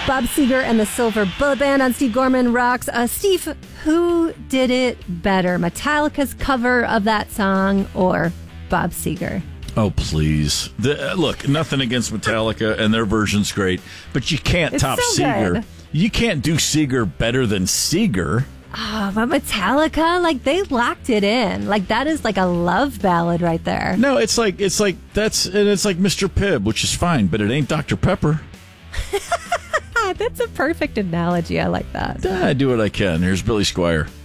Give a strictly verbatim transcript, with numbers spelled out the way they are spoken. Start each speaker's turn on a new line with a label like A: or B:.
A: Bob Seger and the Silver Bullet Band on Steve Gorman Rocks. Uh, Steve, who did it better? Metallica's cover of that song or Bob Seger?
B: Oh, please. The, uh, look, nothing against Metallica, and their version's great, but you can't
A: It's
B: top
A: so
B: Seger.
A: good.
B: You can't do Seger better than Seger.
A: Oh, but Metallica, like, they locked it in. Like, that is like a love ballad right there.
B: No, it's like, it's like, that's, and it's like Mister Pibb, which is fine, but it ain't Doctor Pepper.
A: That's a perfect analogy. I like that.
B: I do what I can. Here's Billy Squire.